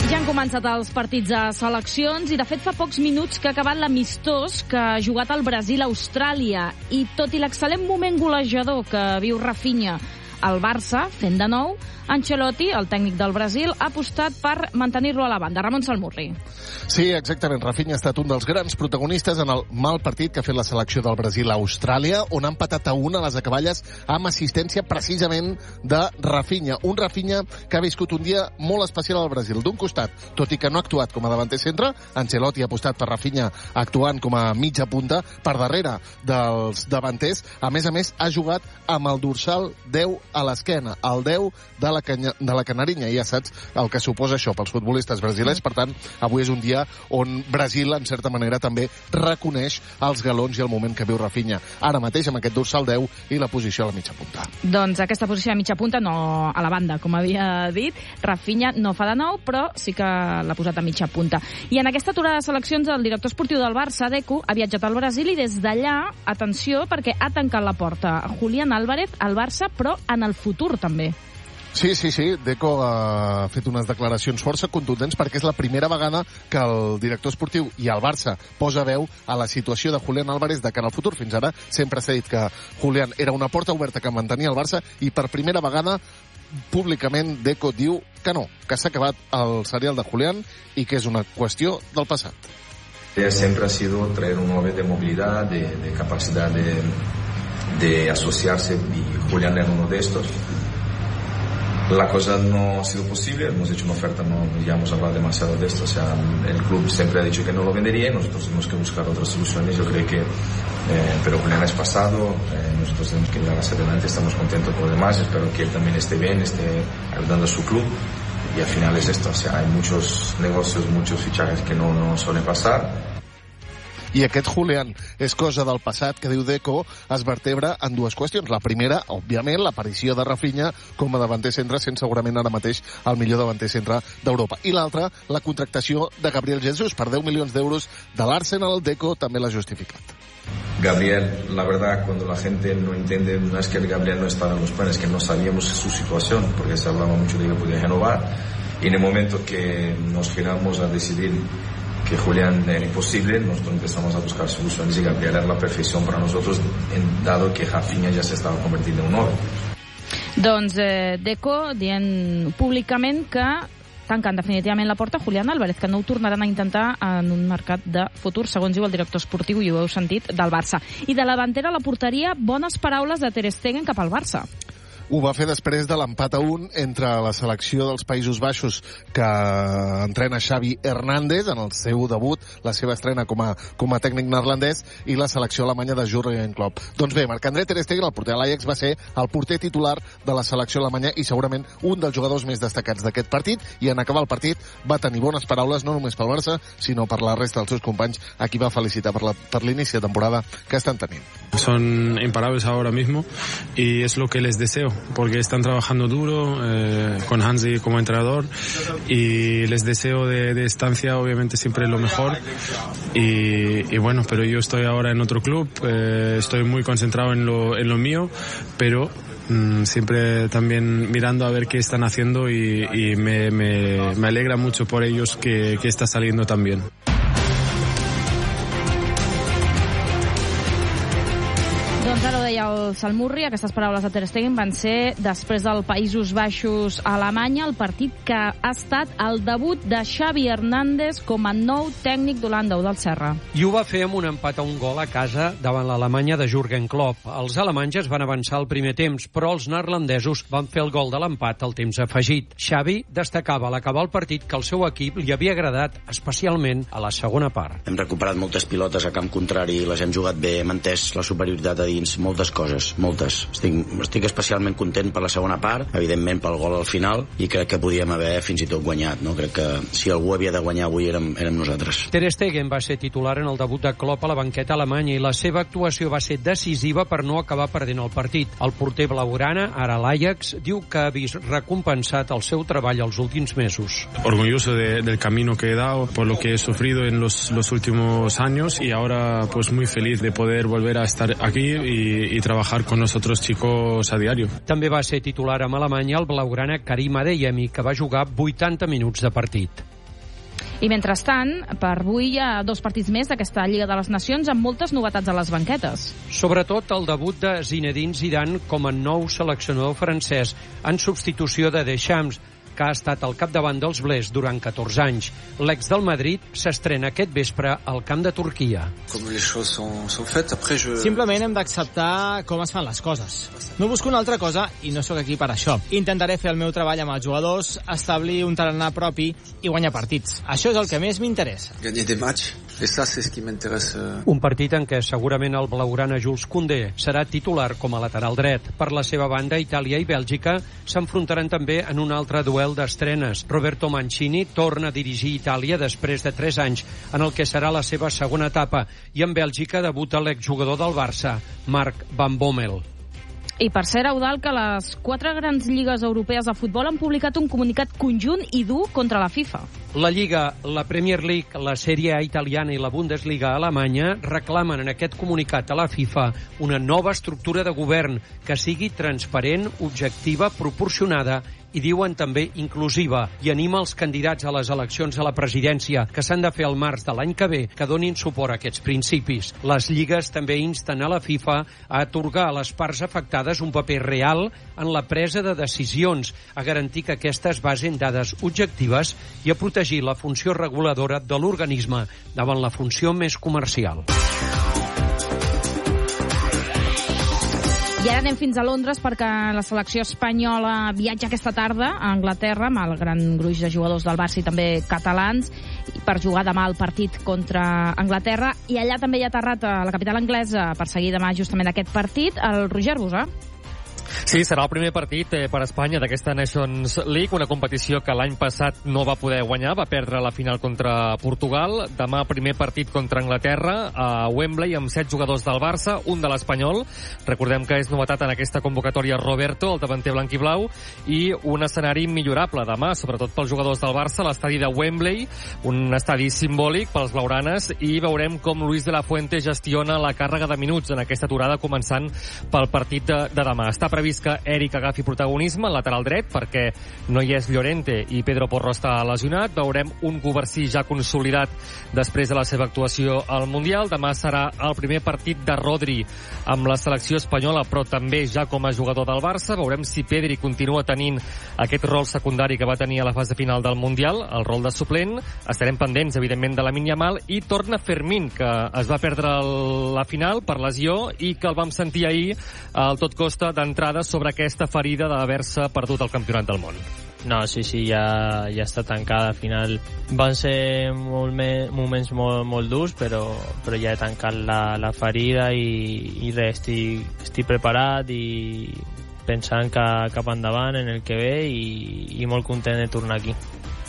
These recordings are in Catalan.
Ja han començat els partits de seleccions i, de fet, fa pocs minuts que ha acabat l'amistós que ha jugat el Brasil a Austràlia. I tot i l'excel·lent moment golejador que viu Rafinha al Barça, fent de nou, Ancelotti, el tècnic del Brasil, ha apostat per mantenir-lo a la banda. Ramon Salmurri. Sí, exactament. Rafinha ha estat un dels grans protagonistes en el mal partit que ha fet la selecció del Brasil a Austràlia, on ha empatat a 1 a les acaballes amb assistència precisament de Rafinha. Un Rafinha que ha viscut un dia molt especial al Brasil. D'un costat, tot i que no ha actuat com a davanter centre, Ancelotti ha apostat per Rafinha actuant com a mitja punta per darrere dels davanters. A més, ha jugat amb el dorsal 10 a l'esquena, el 10 de la Canarinya. Ja saps el que suposa això pels futbolistes brasilers. Per tant, avui és un dia on Brasil, en certa manera, també reconeix els galons i el moment que viu Rafinha. Ara mateix, amb aquest dorsal 10 i la posició a la mitja punta. Doncs aquesta posició a mitja punta, no a la banda, com havia dit. Rafinha no fa de nou, però sí que l'ha posat a mitja punta. I en aquesta aturada de seleccions, el director esportiu del Barça, Deco, ha viatjat al Brasil i des d'allà, atenció, perquè ha tancat la porta a Julián Álvarez al Barça, però en el futur també. Sí. Deco ha fet unes declaracions força contundents perquè és la primera vegada que el director esportiu i el Barça posa veu a la situació de Julián Álvarez de cara al futur. Fins ara sempre s'ha dit que Julián era una porta oberta que mantenia el Barça i per primera vegada públicament Deco diu que no, que s'ha acabat el serial de Julián i que és una qüestió del passat. Siempre ha sido traer un 9 de movilidad, de capacidad de asociarse, y Julián era uno de estos. La cosa no ha sido posible, hemos hecho una oferta, no ya hemos hablado demasiado de esto, o sea, el club siempre ha dicho que no lo vendería y nosotros tenemos que buscar otras soluciones. Yo creo que, pero Julián es pasado, nosotros tenemos que llegar hacia adelante, estamos contentos con lo demás, espero que él también esté bien, esté ayudando a su club, y al final es esto, o sea, hay muchos negocios, muchos fichajes que no suelen pasar. I aquest Julián és cosa del passat que, diu Deco, es vertebra en dues qüestions. La primera, òbviament, l'aparició de Rafinha com a davanter centre, sent segurament ara mateix el millor davanter centre d'Europa. I l'altra, la contractació de Gabriel Jesús per 10 milions d'euros de l'Arsenal. Deco també l'ha justificat. Gabriel, la verdad, cuando la gente no entiende, no es que el Gabriel no estaba en los planes, que no sabíamos su situación, porque se hablaba mucho de que podía renovar, y en el momento que nos giramos a decidir que Julián era imposible, nosotros empezamos a buscar soluciones y Gabriel era la perfección para nosotros, dado que Rafinha ya se estaba convirtiendo en un 9. Doncs Deco dient públicament que tanquen definitivament la porta a Julián Álvarez, que no ho tornaran a intentar en un mercat de futur, segons diu el director esportiu, i ho heu sentit, del Barça. I de la davantera a la porteria, bones paraules de Ter Stegen cap al Barça. Ho va fer després de l'empat a 1 entre la selecció dels Països Baixos, que entrena Xavi Hernández en el seu debut, la seva estrena com a tècnic neerlandès, i la selecció alemanya de Jürgen Klopp. Doncs bé, Marc-André Ter Stegen, el porter de l'Ajax, va ser el porter titular de la selecció alemanya i segurament un dels jugadors més destacats d'aquest partit, i en acabar el partit va tenir bones paraules no només pel Barça, sinó per la resta dels seus companys, a qui va felicitar per l'inici de temporada que estan tenint. Son imparables ahora mismo y es lo que les deseo, porque están trabajando duro con Hansi como entrenador y les deseo de estancia obviamente siempre lo mejor y bueno, pero yo estoy ahora en otro club, estoy muy concentrado en lo mío, pero siempre también mirando a ver qué están haciendo y me alegra mucho por ellos que está saliendo tan bien. Doncs ara ho deia el Salmurri, aquestes paraules de Ter Stegen van ser després del Països Baixos a Alemanya, el partit que ha estat el debut de Xavi Hernández com a nou tècnic d'Holanda, del Serra. I ho va fer amb un empat a 1 gol a casa davant l'Alemanya de Jürgen Klopp. Els alemanys es van avançar al primer temps, però els neerlandesos van fer el gol de l'empat al temps afegit. Xavi destacava a l'acabar el partit que el seu equip li havia agradat especialment a la segona part. Hem recuperat moltes pilotes a camp contrari, les hem jugat bé, hem entès la superioritat a dins, moltes coses, moltes. Estic especialment content per la segona part, evidentment pel gol al final, i crec que podíem haver fins i tot guanyat, no? Crec que si algú havia de guanyar avui érem nosaltres. Ter Stegen va ser titular en el debut de Klopp a la banqueta alemanya i la seva actuació va ser decisiva per no acabar perdent el partit. El porter blaugrana, ara l'Ajax, diu que ha vist recompensat el seu treball els últims mesos. Orgulloso del camino que he dado, por lo que he sufrido en los últimos años y ahora pues muy feliz de poder volver a estar aquí y trabajar con nosotros chicos a diario. També va ser titular amb Alemanya el blaugrana Karim Adeyemi, que va jugar 80 minuts de partit. I mentrestant, per avui hi ha 2 partits més d'aquesta Lliga de les Nacions amb moltes novetats a les banquetes. Sobretot el debut de Zinedine Zidane com a nou seleccionador francès en substitució de Deschamps, que ha estat al capdavant dels Blers durant 14 anys. L'ex del Madrid s'estrena aquest vespre al camp de Turquia. Simplement hem d'acceptar com es fan les coses. No busco una altra cosa i no sóc aquí per això. Intentaré fer el meu treball amb els jugadors, establir un tarannà propi i guanyar partits. Això és el que més m'interessa. Un partit en què segurament el blaugrana Jules Koundé serà titular com a lateral dret. Per la seva banda, Itàlia i Bèlgica s'enfrontaran també en un altre duel d'estrenes. Roberto Mancini torna a dirigir Itàlia després de 3 anys, en el que serà la seva segona etapa, i en Bèlgica debuta l'exjugador del Barça, Marc Van Bommel. I per cert, Eudald, que les 4 grans lligues europees de futbol han publicat un comunicat conjunt i dur contra la FIFA. La Lliga, la Premier League, la Sèrie A italiana i la Bundesliga alemanya reclamen en aquest comunicat a la FIFA una nova estructura de govern que sigui transparent, objectiva, proporcionada i diuen també inclusiva, i anima els candidats a les eleccions a la presidència que s'han de fer al març de l'any que ve que donin suport a aquests principis. Les lligues també insten a la FIFA a atorgar a les parts afectades un paper real en la presa de decisions, a garantir que aquestes basen dades objectives i a protegir la funció reguladora de l'organisme davant la funció més comercial. I ara anem fins a Londres perquè la selecció espanyola viatja aquesta tarda a Anglaterra amb el gran gruix de jugadors del Barça i també catalans per jugar demà el partit contra Anglaterra. I allà també hi ha aterrat a la capital anglesa per seguir demà justament aquest partit el Roger Busà. Sí, serà el primer partit per Espanya d'aquesta Nations League, una competició que l'any passat no va poder guanyar, va perdre la final contra Portugal. Demà primer partit contra Anglaterra a Wembley amb 7 jugadors del Barça, un de l'Espanyol. Recordem que és novetat en aquesta convocatòria Roberto, el davanter blanc i blau, i un escenari millorable demà, sobretot pels jugadors del Barça, l'estadi de Wembley, un estadi simbòlic pels blaugranes, i veurem com Luis de la Fuente gestiona la càrrega de minuts en aquesta aturada, començant pel partit de demà. Està previst que Eric agafi protagonisme al lateral dret perquè no hi és Llorente i Pedro Porro està lesionat. Veurem un Covarsí ja consolidat després de la seva actuació al Mundial. Demà serà el primer partit de Rodri amb la selecció espanyola, però també ja com a jugador del Barça. Veurem si Pedri continua tenint aquest rol secundari que va tenir a la fase final del Mundial, el rol de suplent. Estarem pendents, evidentment, de Lamine Yamal, i torna Fermín, que es va perdre la final per lesió i que el vam sentir ahir al Tot Costa d'entrada sobre aquesta ferida d'haver-se perdut el campionat del món. No, sí, ja està tancada. Al final van ser moments molt durs, però ja he tancat la ferida i res, estic preparat i pensant cap endavant en el que ve i molt content de tornar aquí.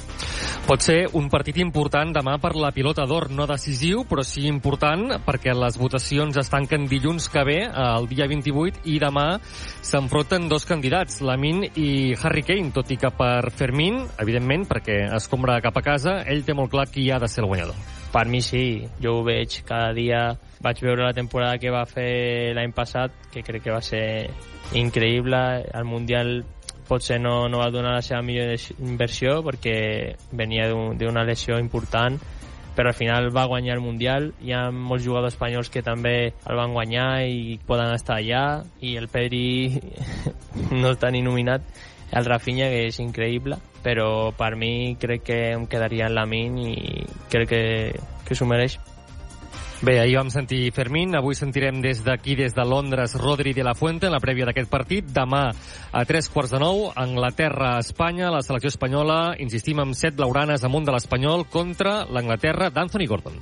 Pot ser un partit important demà per la pilota d'or, no decisiu, però sí important, perquè les votacions es tanquen dilluns que ve, el dia 28, i demà s'enfronten 2 candidats, Lamine i Harry Kane, tot i que per Fermín, evidentment, perquè escombra cap a casa, ell té molt clar qui ha de ser el guanyador. Per mi sí, jo ho veig cada dia. Vaig veure la temporada que va fer l'any passat, que crec que va ser increïble. El Mundial potser no va donar la seva millor inversió perquè venia d'una lesió important, però al final va guanyar el Mundial. Hi ha molts jugadors espanyols que també el van guanyar i poden estar allà, i el Pedri no està ni nominat, el Rafinha, que és increïble, però per mi crec que em quedaria en Lamine i crec que s'ho mereix. Bé, ahir vam sentir Fermín, avui sentirem des d'aquí, des de Londres, Rodri de la Fuente en la prèvia d'aquest partit. Demà a 3:15, Anglaterra-Espanya, la selecció espanyola, insistim, amb 7 blaugranes amunt de l'Espanyol contra l'Anglaterra d'Anthony Gordon.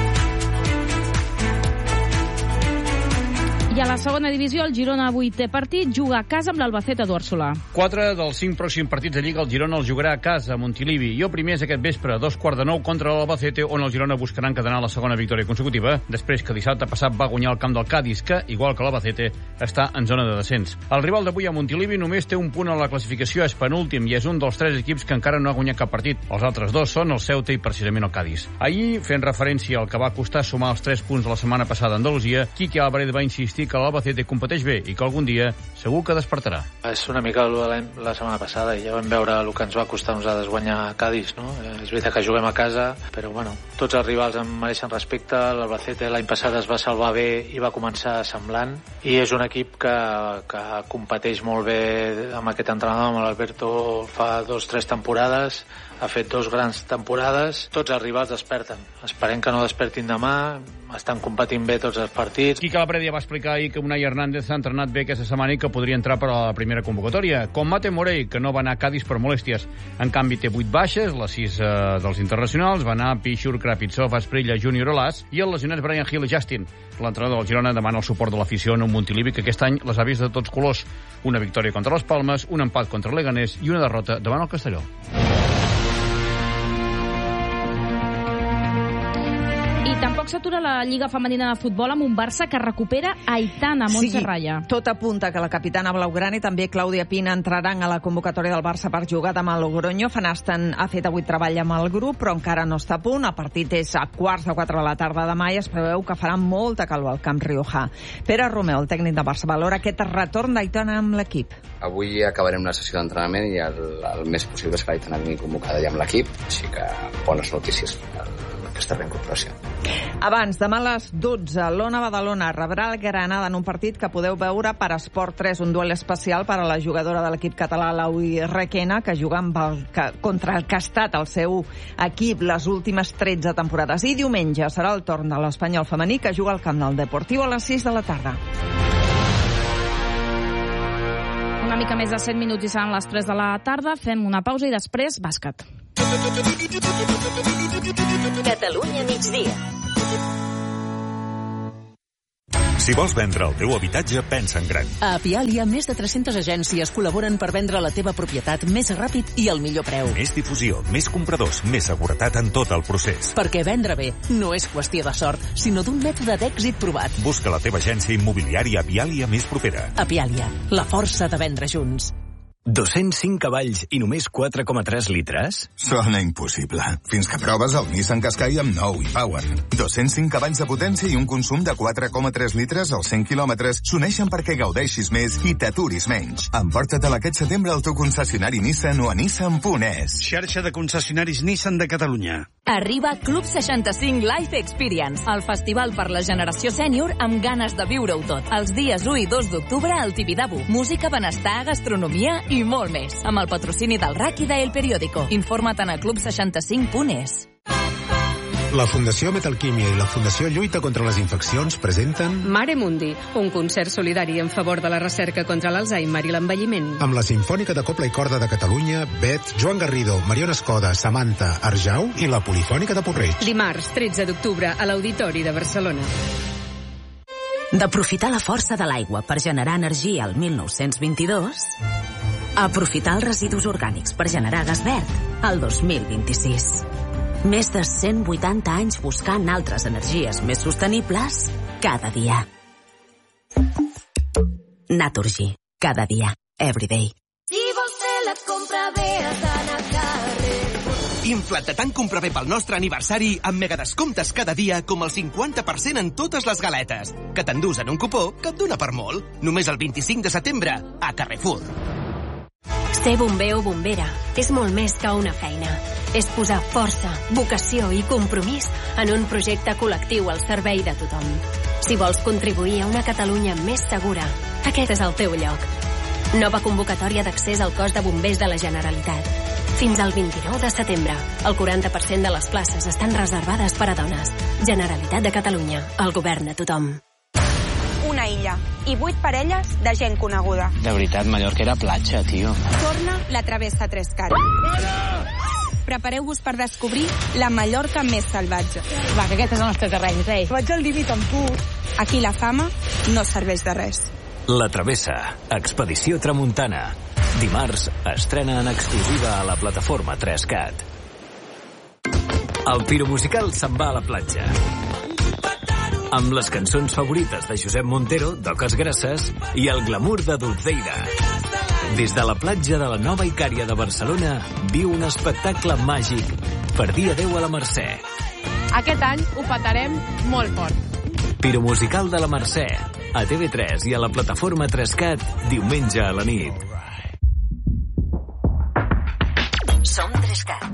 I a la segona divisió, el Girona avui té partit, juga a casa amb l'Albacete d'Úrsula. 4 dels 5 pròxims partits de Lliga el Girona els jugarà a casa, a Montilivi. I el primer és aquest vespre, a 8:45, contra l'Albacete, on el Girona buscarà encadenar la segona victòria consecutiva, després que dissabte passat va guanyar el camp del Cádiz, que, igual que l'Albacete, està en zona de descens. El rival d'avui a Montilivi només té un punt a la classificació, és penúltim, i és un dels 3 equips que encara no ha guanyat cap partit. Els altres 2 són el Ceuta i precisament el Cádiz. Ahir, fent referència al que va costar sumar els 3 punts de la setmana passada a Andalusia, Quique Álvarez va insistir que l'Albacete competeix bé i que algun dia segur que despertarà. És una mica la setmana passada i ja vam veure el que ens va costar a nosaltres guanyar a Cádiz, no? És veritat que juguem a casa, però bueno, tots els rivals em mereixen respecte. L'Albacete l'any passat es va salvar bé i va començar semblant, i és un equip que competeix molt bé amb aquest entrenador, amb l'Alberto, fa 2 o 3 temporades. Ha fet 2 grans temporades. Tots els rivals desperten. Esperem que no despertin demà. Estan competint bé tots els partits. Quique Laprèdia va explicar ahir que Unai Hernández s'ha entrenat bé aquesta setmana i que podria entrar per a la primera convocatòria. Com Mate Morey, que no va anar a Cádiz per molèsties. En canvi, té 8 baixes, les 6 dels internacionals. Va anar Pichur, Krapitsov, Asprilla, Junior Olàs i els lesionats Brian Hill i Justin. L'entrenador del Girona demana el suport de l'afició en un Montilivi que aquest any les ha vist de tots colors. Una victòria contra les Palmes, un empat contra el Leganés i una derrota davant el Castelló. I tampoc s'atura la Lliga Femenina de Futbol amb un Barça que recupera Aitana Montserralla. Sí, tot apunta que la capitana blaugrana i també Clàudia Pina entraran a la convocatòria del Barça per jugar demà a Logroño. Fanastan ha fet avui treball amb el grup, però encara no està a punt. El partit és a 3:15 de la tarda demà i es preveu que farà molta calor al Camp Riojà. Pere Romeu, el tècnic de Barça, valora aquest retorn d'Aitana amb l'equip. Avui acabarem una sessió d'entrenament i el més possible és que l'Aitana vingui convocada ja amb l'equip, així que bones notícies aquesta reincorporació. Abans, demà a les 12, l'Ona Badalona rebrà el Granada en un partit que podeu veure per Esport 3, un duel especial per a la jugadora de l'equip català, Laui Requena, que juga contra el que ha estat el seu equip les últimes 13 temporades. I diumenge serà el torn de l'Espanyol femení, que juga al camp del Deportiu a les 6 de la tarda. Una mica més de 7 minuts i seran les 3 de la tarda. Fem una pausa i després bàsquet. Catalunya migdia. Si vols vendre el teu habitatge, pensa en gran. A Apiàlia, més de 300 agències col·laboren per vendre la teva propietat més ràpid i al millor preu. Més difusió, més compradors, més seguretat en tot el procés. Perquè vendre bé no és qüestió de sort, sinó d'un mètode d'èxit provat. Busca la teva agència immobiliària Apiàlia més propera. Apiàlia, la força de vendre junts. 205 cavalls i només 4,3 litres? Sona impossible. Fins que proves el Nissan Qashqai amb nou e-Power. 205 cavalls de potència i un consum de 4,3 litres als 100 quilòmetres s'uneixen perquè gaudeixis més i t'aturis menys. Emporta-te'l aquest setembre al teu concessionari Nissan o a nissan.es. Xarxa de concessionaris Nissan de Catalunya. Arriba Club 65 Life Experience, el festival per la generació sènior amb ganes de viure-ho tot. Els dies 1 i 2 d'octubre al Tibidabo. Música, benestar, gastronomia i molt més. Amb el patrocini del RAC i d'El Periódico. Informa't a club65.es. La Fundació Metalquímia i la Fundació Lluita contra les Infeccions presenten Mare Mundi, un concert solidari en favor de la recerca contra l'Alzheimer i l'envelliment. Amb la Simfònica de Cobla i Corda de Catalunya, Bet, Joan Garrido, Mariona Escoda, Samantha, Arjau i la Polifònica de Porreig. Dimarts, 13 d'octubre, a l'Auditori de Barcelona. D'aprofitar la força de l'aigua per generar energia al 1922... aprofitar els residus orgànics per generar gas verd al 2026. Més de 180 anys buscant altres energies més sostenibles cada dia. Naturgy. Cada dia. Everyday. Si vols fer la compra bé, has d'anar a Carrefour. Infla't de tant comprar bé pel nostre aniversari amb megadescomptes cada dia com el 50% en totes les galetes. Que t'endús en un cupó que et dona per molt. Només el 25 de setembre a Carrefour. Ser bomber o bombera és molt més que una feina. És posar força, vocació i compromís en un projecte col·lectiu al servei de tothom. Si vols contribuir a una Catalunya més segura, aquest és el teu lloc. Nova convocatòria d'accés al cos de bombers de la Generalitat. Fins al 29 de setembre, el 40% de les places estan reservades per a dones. Generalitat de Catalunya, el govern de tothom. Una illa i 8 parelles de gent coneguda. De veritat, Mallorca era platja, tio. Torna la Travessa Trescat. Prepareu-vos per descobrir la Mallorca més salvatge. Va, que aquest és el nostre terreny, rei. Vaig al límit amb tu. Aquí la fama no serveix de res. La Travessa, Expedició Tramuntana. Dimarts estrena en exclusiva a la plataforma 3CAT. El piromusical se'n va a la platja. Amb les cançons favorites de Josep Montero, d'Oques Grasses, i el glamour de Dulceida. Des de la platja de la Nova Icària de Barcelona, viu un espectacle màgic per dia 10 a la Mercè. Aquest any ho petarem molt fort. Piromusical de la Mercè, a TV3 i a la plataforma 3CAT diumenge a la nit. Som 3CAT.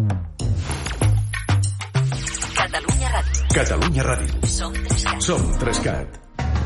Catalunya Ràdio. Catalunya Ràdio. Som 3CAT. Som 3CAT.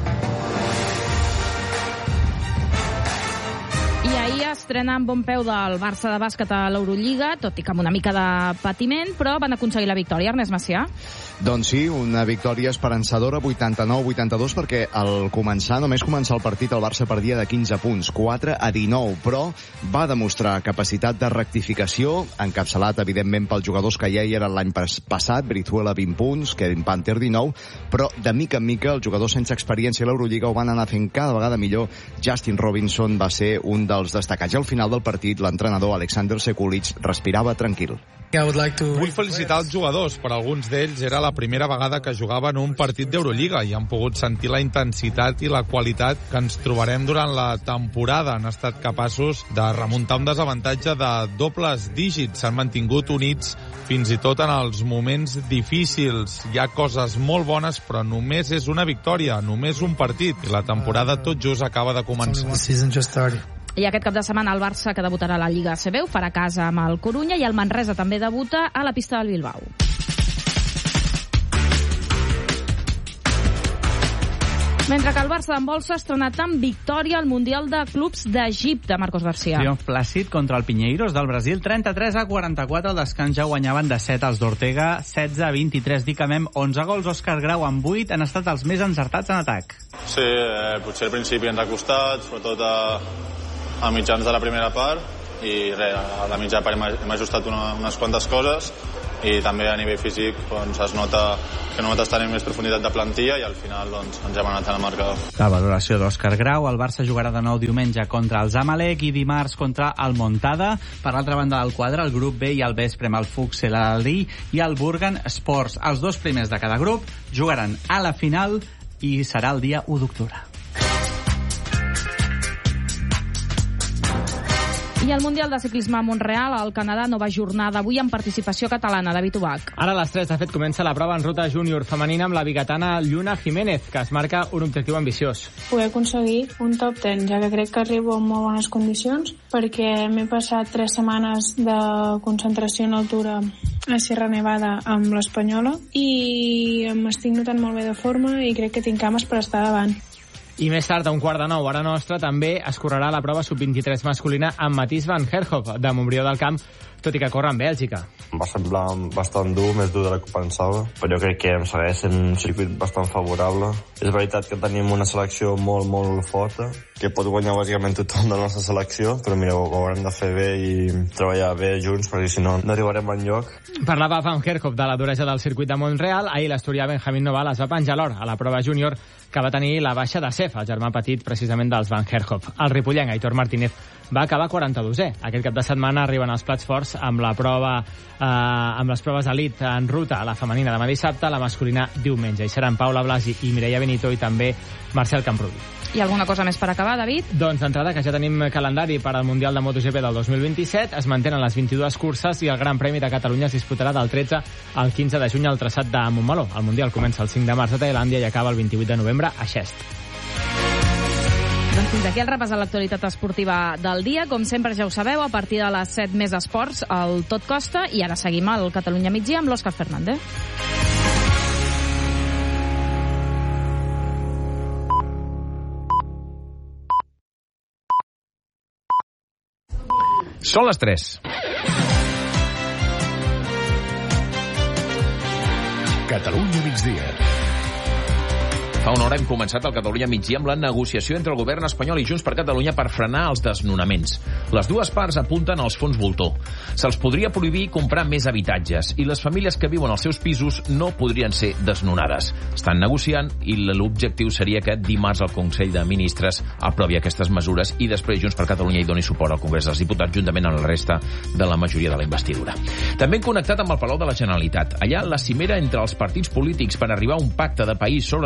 I ahir estrena amb bon peu del Barça de bàsquet a l'Eurolliga, tot i que amb una mica de patiment, però van aconseguir la victòria. Ernest Macià? Doncs sí, una victòria esperançadora, 89-82, perquè al començar, només començar el partit, el Barça perdia de 15 punts, 4-19, però va demostrar capacitat de rectificació, encapçalat, evidentment, pels jugadors que ja hi eren l'any passat, Brizuela 20 punts, Kevin Panther 19, però de mica en mica, els jugadors sense experiència a l'Eurolliga ho van anar fent cada vegada millor. Justin Robinson va ser un dels destacats. I al final del partit, l'entrenador Alexander Sekulic respirava tranquil. Vull felicitar els jugadors. Per alguns d'ells era la primera vegada que jugaven un partit d'Eurolliga i han pogut sentir la intensitat i la qualitat que ens trobarem durant la temporada. Han estat capaços de remuntar un desavantatge de dobles dígits. S'han mantingut units fins i tot en els moments difícils. Hi ha coses molt bones, però només és una victòria, només un partit. I la temporada tot just acaba de començar. I aquest cap de setmana el Barça, que debutarà a la Lliga ACB, ho farà a casa amb el Corunya, i el Manresa també debuta a la pista del Bilbao. Mentre que el Barça d'handbol s'ha estrenat amb victòria al Mundial de Clubs d'Egipte, Marcos García. Triomf plàcid contra el Pinheiros del Brasil, 33-44. Al descans ja guanyaven de 7 els d'Ortega, 16-23 d'Icamem, 11 gols. Òscar Grau amb 8 han estat els més encertats en atac. Sí, potser al principi ens ha costat, sobretot a mitjans de la primera part, i a la mitja part hem ajustat unes quantes coses, i també a nivell físic doncs, es nota que només tenim més profunditat de plantilla i al final doncs, ens hem anat en el marcador. La valoració d'Òscar Grau. El Barça jugarà de nou diumenge contra el Zamalek i dimarts contra el Montada. Per l'altra banda del quadre, el grup B i el vespre amb el Fuchs, l'Alí i el Burgan Sports. Els dos primers de cada grup jugaran a la final i serà el dia 1 d'octubre. I el Mundial de Ciclisme a Montreal, al Canadà, nova jornada avui amb participació catalana. David Ubach. Ara a les 3, de fet, comença la prova en ruta júnior femenina amb la bigatana Lluna Jiménez, que es marca un objectiu ambiciós. Poder aconseguir un top 10, ja que crec que arribo en molt bones condicions, perquè m'he passat 3 setmanes de concentració en altura a Sierra Nevada amb l'Espanyola i m'estic notant molt bé de forma i crec que tinc cames per estar davant. I més tard, a 8:45, hora nostra, també es correrà la prova sub-23 masculina amb Matthijs van Herhoff, de Montbrió del Camp, tot i que corre en Bèlgica. Va semblar bastant dur, més dur del que pensava, però jo crec que em segueix sent un circuit bastant favorable. És veritat que tenim una selecció molt, molt forta, que pot guanyar bàsicament tothom de la nostra selecció, però mireu, ho haurem de fer bé i treballar bé junts, perquè si no, no arribarem enlloc. Parlava Van Herhoff de la duresa del circuit de Montreal. Ahir l'asturià Benjamín Noval es va penjar l'or a la prova júnior, que va tenir la baixa de Cef, el germà petit precisament dels Van Herhoff. El ripollenc Aitor Martínez va acabar 42è. Aquest cap de setmana arriben els plats forts amb la prova amb les proves d'elit en ruta, la femenina demà dissabte, la masculina diumenge. I seran Paula Blasi i Mireia Benito i també Marcel Camprubí. I alguna cosa més per acabar, David? Doncs d'entrada, que ja tenim calendari per al Mundial de MotoGP del 2027, es mantenen les 22 curses i el Gran Premi de Catalunya es disputarà del 13 al 15 de juny al traçat de Montmeló. El Mundial comença el 5 de març a Tailàndia i acaba el 28 de novembre a Xest. Doncs fins aquí el repàs de l'actualitat esportiva del dia. Com sempre, ja ho sabeu, a partir de les 7 més esports, el Tot Costa, i ara seguim al Catalunya Migdia amb l'Òscar Fernández. Són les 3. Catalunya migdia. Fa una hora hem començat el Catalunya migdia amb la negociació entre el govern espanyol i Junts per Catalunya per frenar els desnonaments. Les dues parts apunten als fons voltor. Se'ls podria prohibir comprar més habitatges i les famílies que viuen als seus pisos no podrien ser desnonades. Estan negociant i l'objectiu seria que dimarts el Consell de Ministres aprovi aquestes mesures i després Junts per Catalunya hi doni suport al Congrés dels Diputats juntament amb la resta de la majoria de la investidura. També hem connectat amb el Palau de la Generalitat. Allà la cimera entre els partits polítics per arribar a un pacte de país sobre l'educació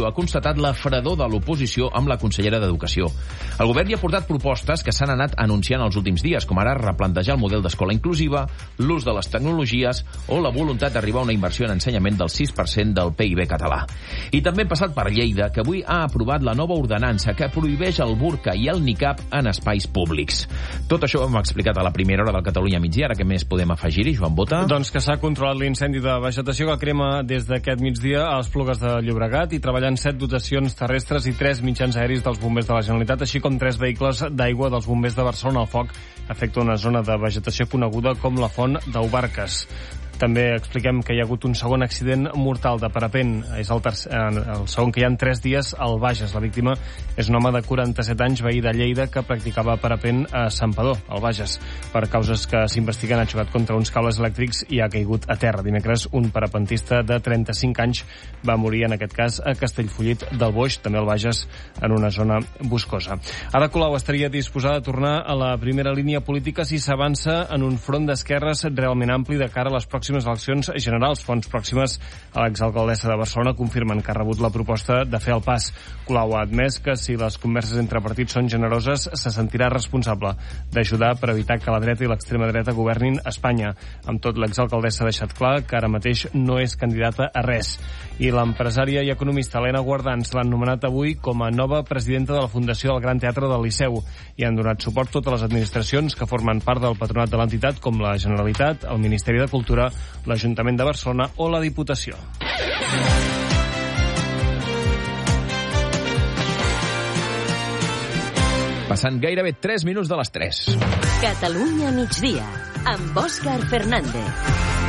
Educació ha constatat la fredor de l'oposició amb la consellera d'Educació. El govern hi ha portat propostes que s'han anat anunciant els últims dies, com ara replantejar el model d'escola inclusiva, l'ús de les tecnologies o la voluntat d'arribar a una inversió en ensenyament del 6% del PIB català. I també hem passat per Lleida, que avui ha aprovat la nova ordenança que prohibeix el burca i el niqab en espais públics. Tot això ho hem explicat a la primera hora del Catalunya Migdia. Ara què més podem afegir-hi, Joan Bota? Doncs que s'ha controlat l'incendi de vegetació que crema des d'aquest migdia a Esplugues de Llobregat i treballant 7 dotacions terrestres i 3 mitjans aeris dels bombers de la Generalitat, així com 3 vehicles d'aigua dels bombers de Barcelona. El foc afecta una zona de vegetació coneguda com la Font d'Aubarques. També expliquem que hi ha hagut un segon accident mortal de parapent. És el segon que hi ha en 3 dies al Bages. La víctima és un home de 47 anys, veí de Lleida, que practicava parapent a Santpedor, al Bages. Per causes que s'investiguen, ha xocat contra uns cables elèctrics i ha caigut a terra. Dimecres, un parapentista de 35 anys va morir, en aquest cas, a Castellfollit del Boix, també al Bages, en una zona boscosa. Ada Colau estaria disposada a tornar a la primera línia política si s'avança en un front d'esquerres realment ampli de cara a les pròximes eleccions generals. Fonts pròximes a l'exalcaldessa de Barcelona confirmen que ha rebut la proposta de fer el pas. Colau ha admès que si les converses entre partits són generoses, se sentirà responsable d'ajudar per evitar que la dreta i l'extrema dreta governin Espanya. Amb tot, l'exalcaldessa ha deixat clar que ara mateix no és candidata a res. I l'empresària i economista Helena Guardans l'han nomenat avui com a nova presidenta de la Fundació del Gran Teatre del Liceu i han donat suport totes les administracions que formen part del patronat de l'entitat, com la Generalitat, el Ministeri de Cultura, l'Ajuntament de Barcelona o la Diputació. Passant gairebé 3 minuts de les 3. Catalunya migdia, amb Òscar Fernández.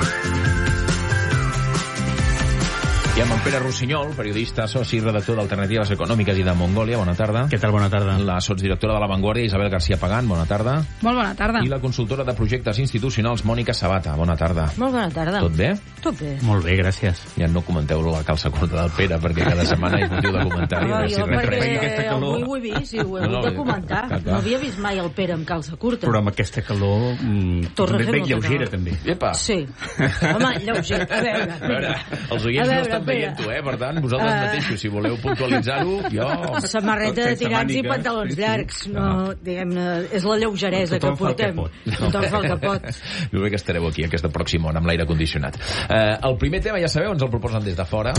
I amb en Pere Rossinyol, periodista, soci, redactor d'Alternatives Econòmiques i de Mongòlia. Bona tarda. Què tal? Bona tarda. La sotsdirectora de La Vanguardia, Isabel García Pagán. Bona tarda. Molt bona tarda. I la consultora de projectes institucionals, Mònica Sabata. Bona tarda. Molt bona tarda. Tot bé? Tot bé. Molt bé, gràcies. Ja no comenteu la calça curta del Pere, perquè cada setmana és motiu de comentari. Jo perquè avui ho he vist i ho he hagut de comentar. No havia vist mai el Pere amb calça curta. Però amb aquesta calor ben lleugera, també. Epa. Sí. Home, lleugera. A veure. Els oients no estan veient-ho, per tant, vosaltres mateixos, si voleu puntualitzar-ho, jo... Samarreta de tirants i pantalons llargs. No, diguem-ne, és la lleugeresa que portem. Tothom fa el que pot. Jo crec que estareu aquí aquesta pròxima hora amb l'aire condicionat. El primer tema, ja sabeu, ens el proposen des de fora.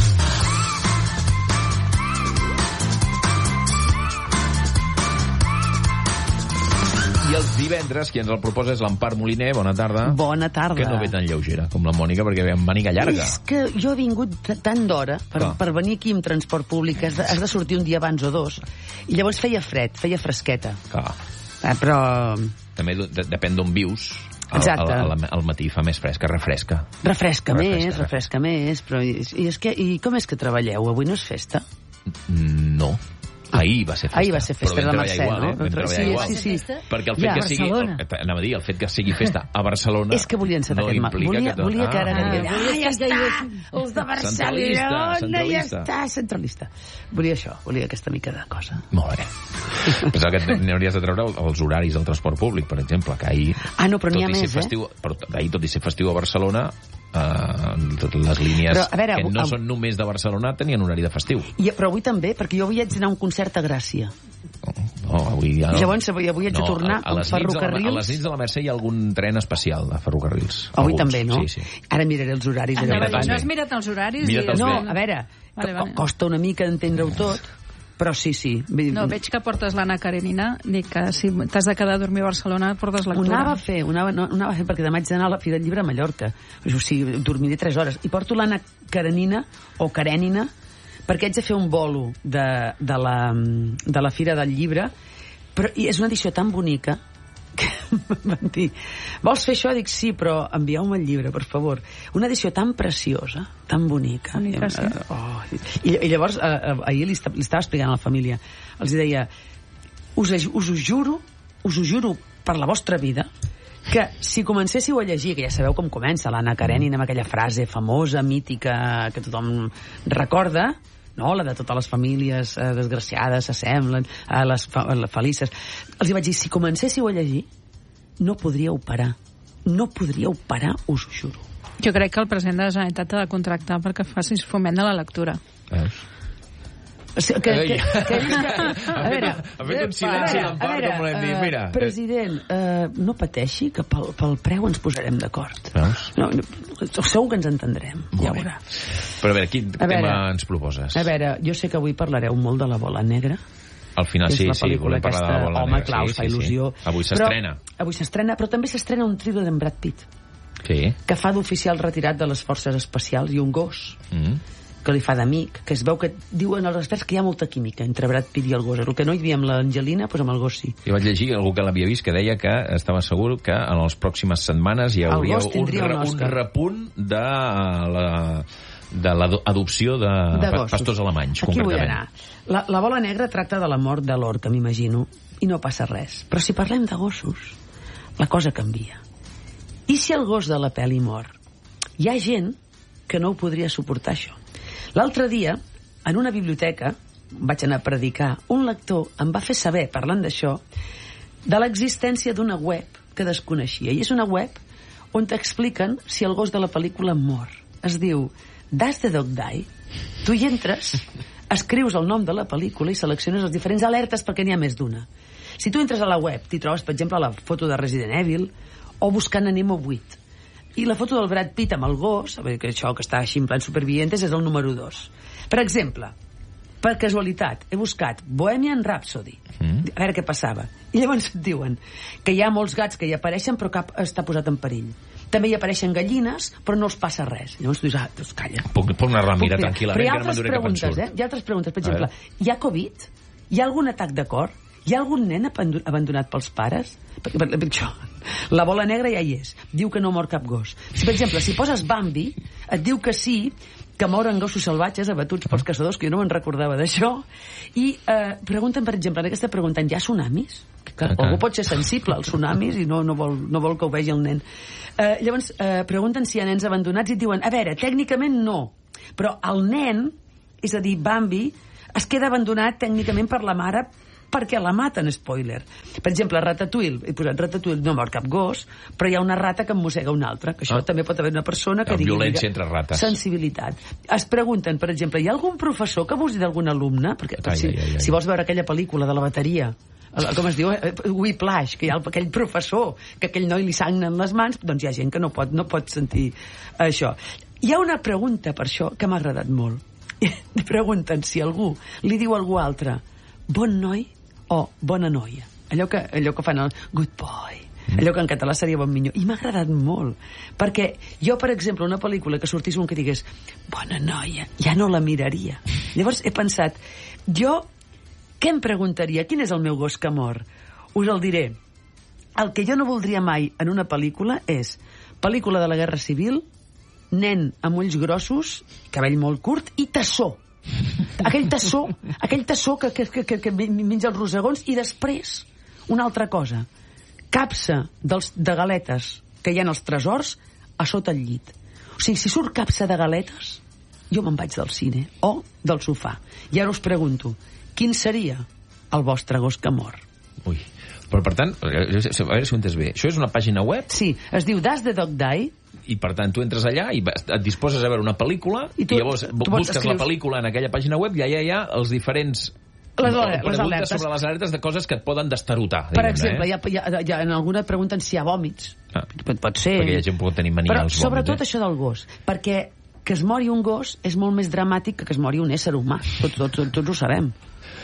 I els divendres, qui ens el proposa és l'Empar Moliner. Bona tarda. Bona tarda. Que no ve tan lleugera com la Mònica, perquè ve amb màniga llarga. És que jo he vingut tant d'hora per venir aquí amb transport públic. Has de sortir un dia abans o dos. I llavors feia fred, feia fresqueta. Clar. Però... També depèn d'on vius. Exacte. Al matí fa més fresca, refresca. Refresca més, però... I com és que treballeu? Avui no és festa? No. Ahir va ser festa. Ahir va ser festa, la Mercè, no? Vam treballar igual. Sí. Perquè el fet que sigui... Anava a dir, el fet que sigui festa a Barcelona... És que volia encetar aquest mal. Volia que ara... Ja està! Els de Barcelona ja està! Centralista. Volia això, volia aquesta mica de cosa. Molt bé. Pensava que n'hauries de treure els horaris del transport públic, per exemple, que ahir... Ah, no, però n'hi ha més, Però ahir, tot i ser festiu a Barcelona, les línies que no són només de Barcelona tenien horari de festiu. Però avui també, perquè jo avui haig d'anar a un concert a Gràcia. No, avui ja no. Llavors avui haig de tornar amb ferrocarrils. A les nits de la Mercè hi ha algun tren especial de ferrocarrils. Avui també, no? Sí. Ara miraré els horaris. No has mirat els horaris? No, a veure, costa una mica d'entendre-ho tot. Però sí. No, veig que portes l'Anna Karenina, dic que si t'has de quedar a dormir a Barcelona portes lectura. Ho anava a fer perquè demà haig d'anar a la Fira del Llibre a Mallorca. O sigui, dormiré 3 hores. I porto l'Anna Karenina, o Karenina, perquè haig de fer un bolo de la Fira del Llibre, però és una edició tan bonica que van dir, vols fer això? Dic, sí, però envieu-me el llibre, per favor. Una edició tan preciosa, tan bonica. I llavors, ahir li estava explicant a la família, els deia, us ho juro per la vostra vida, que si comencéssiu a llegir, que ja sabeu com comença l'Anna Karenina amb aquella frase famosa, mítica, que tothom recorda, no, la de totes les famílies desgraciades s'assemblen a les felices. Els hi vaig dir, si comencéssiu a llegir, no podríeu parar, us ho juro. Jo crec que el president de la Generalitat ha de contractar perquè facis foment de la lectura. Ha fet un silenci d'empart, com volem dir. Mira, president, no pateixi, que pel preu ens posarem d'acord. Segur que ens entendrem, ja veurà. Però a veure, quin tema ens proposes? A veure, jo sé que avui parlareu molt de La bola negra. Al final sí, volem parlar de La bola negra. Home, clar, us fa il·lusió. Avui s'estrena. Avui s'estrena, però també s'estrena un thriller d'en Brad Pitt, que fa d'oficial retirat de les forces especials i un gos que li fa d'amic, que es veu que diuen els experts que hi ha molta química entre Brad Pitt i el gos. El que no hi havia amb l'Angelina, doncs amb el gos sí. Jo vaig llegir algú que l'havia vist que deia que estava segur que en les pròximes setmanes hi hauria un repunt de l'adopció de pastors alemanys, aquí concretament. Vull anar. La bola negra tracta de la mort de l'Orca, m'imagino, i no passa res. Però si parlem de gossos, la cosa canvia. I si el gos de la pel·li mor? Hi ha gent que no ho podria suportar, això. L'altre dia, en una biblioteca, vaig anar a predicar, un lector em va fer saber, parlant d'això, de l'existència d'una web que desconeixia. I és una web on t'expliquen si el gos de la pel·lícula mor. Es diu Does the Dog Die? Tu hi entres, escrius el nom de la pel·lícula i selecciones els diferents alertes perquè n'hi ha més d'una. Si tu entres a la web, t'hi trobes, per exemple, la foto de Resident Evil o buscant a Nemo 8. I la foto del Brad Pitt amb el gos, que això que està així en plan supervivientes, és el número 2. Per exemple, per casualitat, he buscat Bohemian Rhapsody, a veure què passava. I llavors et diuen que hi ha molts gats que hi apareixen però cap està posat en perill. També hi apareixen gallines, però no els passa res. Llavors tu dius, doncs calla. Puc anar-la a mirar tranquil·lament, que no m'enduré cap ensurt. Hi ha altres preguntes, per exemple, hi ha Covid? Hi ha algun atac de cor? Hi ha algun nen abandonat pels pares? Perquè això, la bola negra ja hi és. Diu que no mor cap gos. Si, per exemple, si poses Bambi, et diu que sí, que moren gossos salvatges abatuts pels caçadors, que jo no me'n recordava d'això. I pregunten, per exemple, en aquesta pregunta, hi ha tsunamis? Que algú pot ser sensible als tsunamis i no vol que ho vegi el nen. Llavors, pregunten si hi ha nens abandonats i et diuen, a veure, tècnicament no, però el nen, és a dir, Bambi, es queda abandonat tècnicament per la mare perquè la maten, spoiler. Per exemple, Ratatouille, he posat Ratatouille, no mor cap gos, però hi ha una rata que em mossega una altra, que això també pot haver una persona que digui... Violència entre rates. Sensibilitat. Es pregunten, per exemple, hi ha algun professor que abusi d'algun alumne? Perquè si vols veure aquella pel·lícula de la bateria, com es diu, Whiplash, que hi ha aquell professor, que aquell noi li sagnen les mans, doncs hi ha gent que no pot sentir això. Hi ha una pregunta per això que m'ha agradat molt. Pregunten si algú li diu a algú altre bon noi o bona noia. Allò que fan el good boy. Allò que en català seria bon minyó. I m'ha agradat molt. Perquè jo, per exemple, una pel·lícula que sortís un que digués bona noia, ja no la miraria. Llavors he pensat, jo què em preguntaria? Quin és el meu gos que mor? Us el diré. El que jo no voldria mai en una pel·lícula és pel·lícula de la Guerra Civil, nen amb ulls grossos, cabell molt curt i tassó. Aquell tassó que menja els rosegons i després una altra cosa, capsa de galetes que hi ha als tresors a sota el llit. O sigui, si surt capsa de galetes, jo me'n vaig del cine o del sofà. I ara us pregunto, quin seria el vostre gos que mor? Ui, però per tant, a veure si ho entens bé, això és una pàgina web? Sí, es diu Does the Dog Die? I per tant tu entres allà i et disposes a veure una pel·lícula i llavors busques la pel·lícula en aquella pàgina web i allà hi ha els diferents les alertes sobre les alertes de coses que et poden destarotar. Per exemple, en alguna pregunten si hi ha vòmits. Pot ser. Perquè hi ha gent que pot tenir mania als vòmits. Però sobretot això del gos, perquè que es mori un gos és molt més dramàtic que es mori un ésser humà. Tots ho sabem.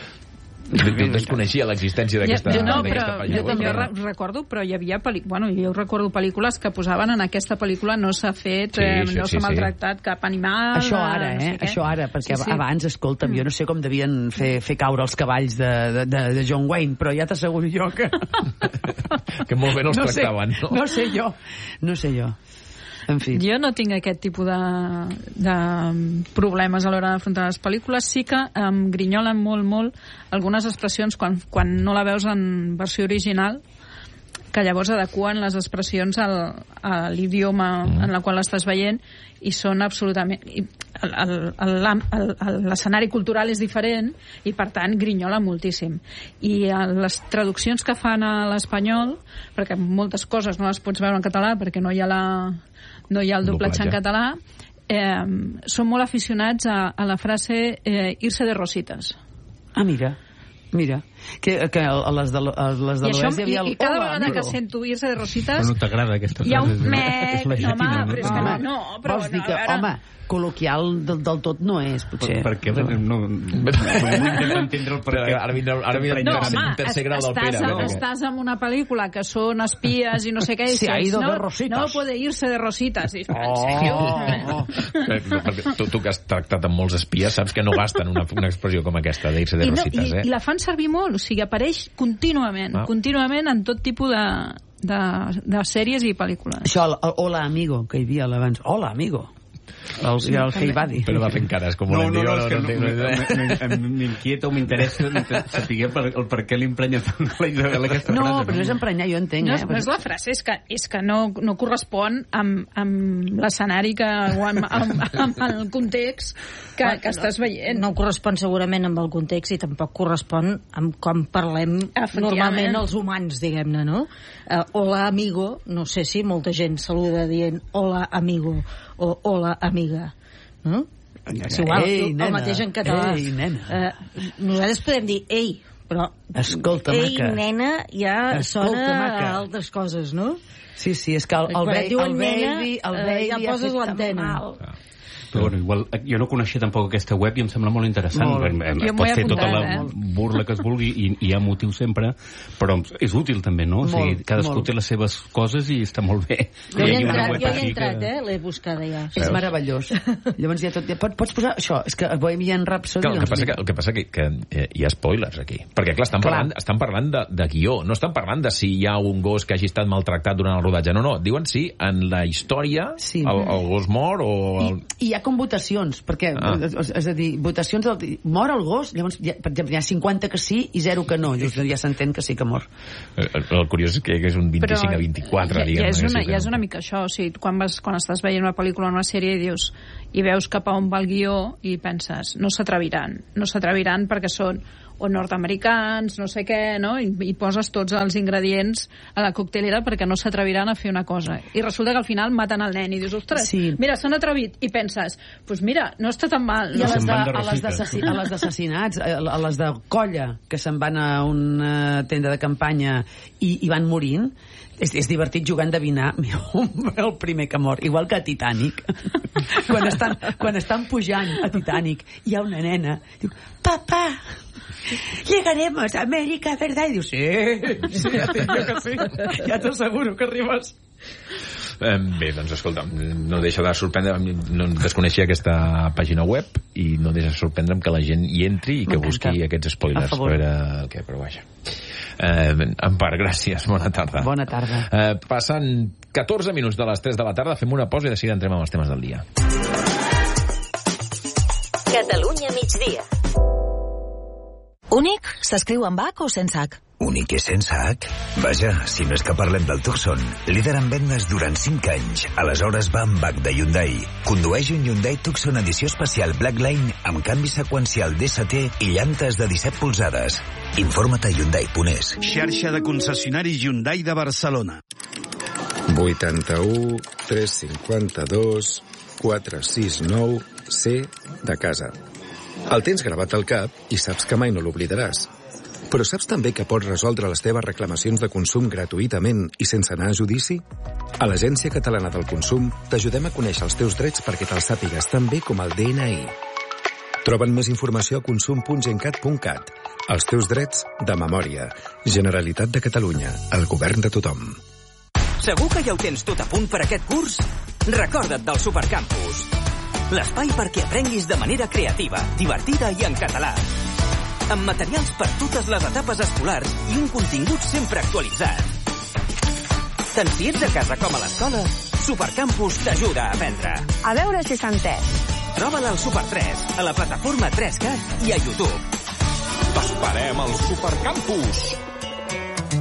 Desconeixia l'existència d'aquesta pàgina web. Jo també recordo, però hi havia jo recordo pel·lícules que posaven en aquesta pel·lícula no s'ha fet, no s'ha maltractat cap animal. Això ara, perquè abans, escolta'm, jo no sé com devien fer caure els cavalls de John Wayne, però ja t'asseguro jo que... que molt bé no els tractaven, no? No sé jo. En fi. Jo no tinc aquest tipus de problemes a l'hora d'afrontar les pel·lícules. Sí que em grinyolen molt algunes expressions quan no la veus en versió original, que llavors adeqüen les expressions a l'idioma en la qual l'estàs veient i són absolutament... l'escenari cultural és diferent i per tant grinyola moltíssim. I les traduccions que fan a l'espanyol, perquè moltes coses no les pots veure en català perquè no hi ha el doblatge en català, són molt aficionats a la frase irse de rositas. Ah, mira. Que a les de l'Oest hi havia i cada vegada que sento irse de rositas... Però no t'agrada aquesta frase? Hi ha un mec... No, però... Vols dir que, home, col·loquial del tot no és, potser. Per què? No intento entendre el per què. Ara vindrà un tercer grau del Pere. Estàs en una pel·lícula que són espies i no sé què, i dius, no puede irse de rositas. En sèrio? Tu que has tractat amb molts espies saps que no gasten una expressió com aquesta d'irse de rositas, I la fan servir molt, o sigui, apareix contínuament en tot tipus de sèries i pel·lícules. Això, el Hola Amigo, que hi havia abans. Hola Amigo. El Hey Buddy. Però va fent cares com un no, m'inquieta o m'interessa saber per què l'emprenya tant la Isabel aquesta frase. No, però no és emprenyar, jo entenc. No és la frase, és que no correspon amb l'escenari o amb el context que estàs veient. No correspon segurament amb el context i tampoc correspon amb com parlem normalment els humans, diguem-ne, no? Hola, amigo, no sé si molta gent saluda dient hola, amigo, o hola, amiga, no? És igual, el mateix en català. Ei, nena. Nosaltres podem dir ei, però escolta, ei, maca. Nena, ja sona a altres coses, no? Sí, és que el baby ja poses l'antena. Però bueno, igual, jo no coneixia tampoc aquesta web i em sembla molt interessant. Pot fer tota la burla que es vulgui i hi ha motiu sempre, però és útil també, no? O sigui, cadascú té les seves coses i està molt bé. Jo hi he entrat, l'he buscada ja. És meravellós. Llavors ja tot... Pots posar això? És que Bohemian Rhapsody... El que passa que hi ha spoilers aquí. Perquè, clar, estan parlant de guió. No estan parlant de si hi ha un gos que hagi estat maltractat durant el rodatge. No. Diuen si en la història el gos mor o... I hi ha com votacions, perquè, és a dir, votacions mor el gos, llavors, per exemple, hi ha 50 que sí i 0 que no, ja s'entén que sí que mor. El curiós és que és un 25 a 24, diguem. Ja és una mica això, o sigui, quan estàs veient una pel·lícula o una sèrie i veus cap a on va el guió i penses, no s'atreviran perquè són o nord-americans, no sé què, no? I poses tots els ingredients a la coctelera perquè no s'atreviran a fer una cosa. I resulta que al final maten el nen i dius, ostres, mira, s'han atrevit. I penses, doncs mira, no està tan mal. I a les d'assassinats, a les de colla, que se'n van a una tenda de campanya i van morint, és divertit jugar a endevinar el primer que mor, igual que a Titanic. Quan estan pujant a Titanic hi ha una nena, diu, papà, llegaremos a Amèrica, ¿verdad? I diu, sí, ja t'asseguro que arribes. Bé, doncs escolta, no deixa de sorprendre, no desconeixia aquesta pàgina web i no deixa de sorprendre'm que la gent hi entri i que busqui aquests spoilers per veure el que, però vaja. Empar, gràcies, bona tarda. Bona tarda. Passen 14 minuts de les 3 de la tarda, fem una pausa i de seguida entrem amb els temes del dia. Catalunya migdia. Únic s'escriu amb H o sense H? Únic i sense H? Vaja, si no és que parlem del Tucson, líder en vendes durant 5 anys. Aleshores va amb H de Hyundai. Condueix un Hyundai Tucson edició especial Blackline amb canvi seqüencial DST i llantes de 17 polzades. Informa't a Hyundai.es. Xarxa de concessionaris Hyundai de Barcelona. 81 352 469 C de casa. El tens gravat al cap i saps que mai no l'oblidaràs. Però saps també que pots resoldre les teves reclamacions de consum gratuïtament i sense anar a judici? A l'Agència Catalana del Consum t'ajudem a conèixer els teus drets perquè te'ls sàpigues tan bé com el DNI. Troben més informació a consum.gencat.cat. Els teus drets de memòria. Generalitat de Catalunya. El govern de tothom. Segur que ja ho tens tot a punt per aquest curs? Recorda't del Supercampus. L'espai perquè aprenguis de manera creativa, divertida i en català. Amb materials per totes les etapes escolars i un contingut sempre actualitzat. Tant si ets a casa com a l'escola, Supercampus t'ajuda a aprendre. A veure si s'ha entès. Troba-la al Super 3, a la plataforma 3CAT i a YouTube. T'esperem al Supercampus.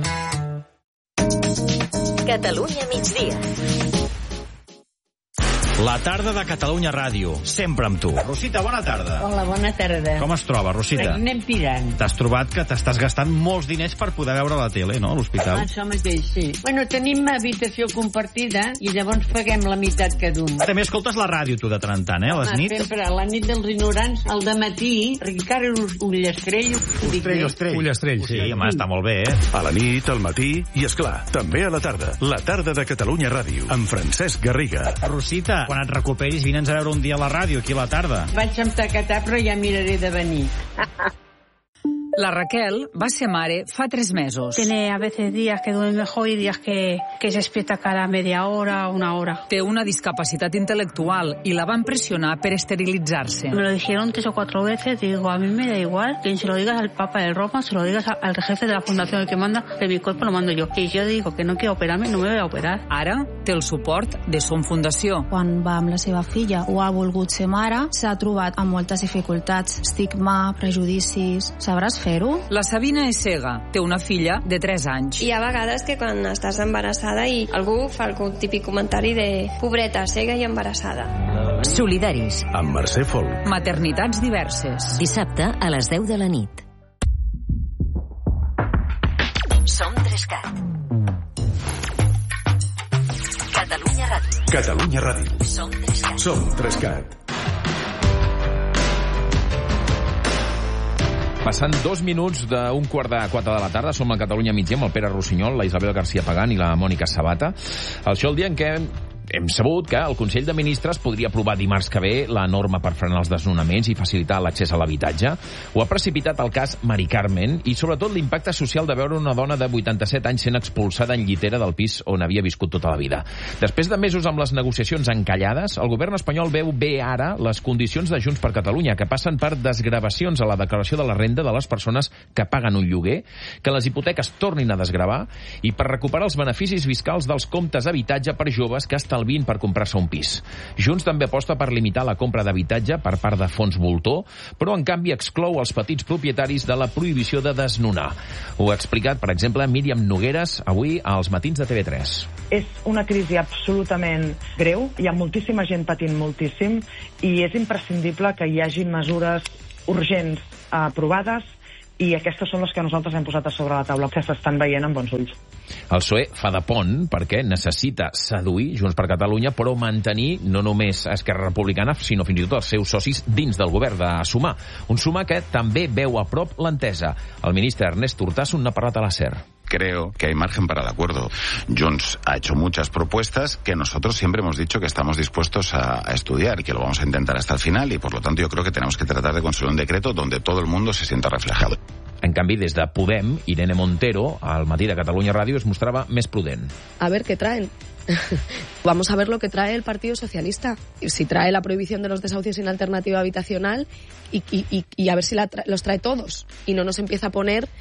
Catalunya migdia. La tarda de Catalunya Ràdio, sempre amb tu. Rosita, bona tarda. Hola, bona tarda. Com es troba, Rosita? Anem tirant. T'has trobat que t'estàs gastant molts diners per poder veure la tele, no, a l'hospital? Això mateix, sí. Bueno, tenim habitació compartida i llavors paguem la meitat cada un. També escoltes la ràdio, tu, de tant en tant, a les nits? Sempre, a la nit dels ignorants, al dematí, Ricard Ullastrell. Ullastrell, sí, home, està molt bé, A la nit, al matí i, esclar, també a la tarda. La tarda de Catalunya Ràdio, amb Francesc Garriga. Rosita, quan et recuperis, vine'ns a veure un dia a la ràdio, aquí a la tarda. Vaig amb tacatar, però ja miraré de venir. La Raquel va ser mare fa 3 mesos. Tiene a veces días que duerme mejor y días que se despierta cada media hora o una hora. Té una discapacitat intel·lectual i la van pressionar per esterilitzar-se. Me lo dijeron 3 o 4 veces, digo, a mí me da igual, que se lo digas al Papa de Roma, se lo digas al jefe de la fundación, el que manda, que mi cuerpo lo mando yo. Y yo digo que no quiero operarme, no me voy a operar. Ara té el suport de Som Fundació. Quan va amb la seva filla o ha volgut ser mare, s'ha trobat amb moltes dificultats, estigma, prejudicis. Sabràs fer-ho? La Sabina és cega, té una filla de 3 anys. Hi ha vegades que quan estàs embarassada i algú fa el típic comentari de pobreta, cega i embarassada. Solidaris. Amb Mercè Folk. Maternitats diverses. Dissabte a les 10 de la nit. Som 3CAT. Catalunya Ràdio. Catalunya Ràdio. Som 3CAT. Som 3CAT. Passant 2 minuts d'un 3:45 de la tarda, som a Catalunya Migdia amb el Pere Rossinyol, la Isabel García Pagán i la Mònica Sabata. Això el dia en què hem sabut que el Consell de Ministres podria aprovar dimarts que ve la norma per frenar els desnonaments i facilitar l'accés a l'habitatge. Ho ha precipitat el cas Mari Carmen i, sobretot, l'impacte social de veure una dona de 87 anys sent expulsada en llitera del pis on havia viscut tota la vida. Després de mesos amb les negociacions encallades, el govern espanyol veu bé ara les condicions de Junts per Catalunya, que passen per desgravacions a la declaració de la renda de les persones que paguen un lloguer, que les hipoteques tornin a desgravar i per recuperar els beneficis fiscals dels comptes d'habitatge per joves que estalvien per comprar-se un pis. Junts també aposta per limitar la compra d'habitatge per part de fons voltor, però en canvi exclou els petits propietaris de la prohibició de desnonar. Ho ha explicat, per exemple, Míriam Nogueres avui als matins de TV3. És una crisi absolutament greu, hi ha moltíssima gent patint moltíssim i és imprescindible que hi hagi mesures urgents aprovades i aquestes són les que nosaltres hem posat a sobre la taula, que s'estan veient amb bons ulls. El PSOE fa de pont perquè necessita seduir Junts per Catalunya, però mantenir no només Esquerra Republicana, sinó fins i tot els seus socis dins del govern de Sumar. Un Sumar que també veu a prop l'entesa. El ministre Ernest Urtasun n'ha parlat a la SER. Creo que hay margen para el acuerdo. Junts ha hecho muchas propuestas que nosotros siempre hemos dicho que estamos dispuestos a estudiar y que lo vamos a intentar hasta el final y por lo tanto yo creo que tenemos que tratar de construir un decreto donde todo el mundo se sienta reflejado. En canvi, des de Podem, Irene Montero, al matí de Catalunya Ràdio, es mostrava més prudent. A ver qué traen. Vamos a ver lo que trae el Partido Socialista. Si trae la prohibición de los desahucios sin alternativa habitacional y a ver si los trae todos. Y no nos empieza a poner